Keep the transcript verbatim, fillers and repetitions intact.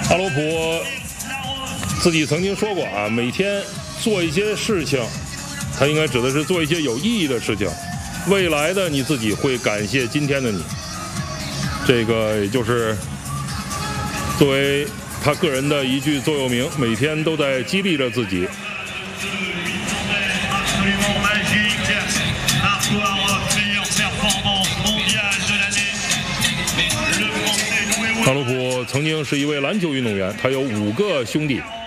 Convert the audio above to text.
阿罗普自己曾经说过啊，每天做一些事情，他应该指的是做一些有意义的事情，未来的你自己会感谢今天的你。这个也就是作为他个人的一句座右铭，每天都在激励着自己。阿罗普曾经是一位篮球运动员，他有五个兄弟。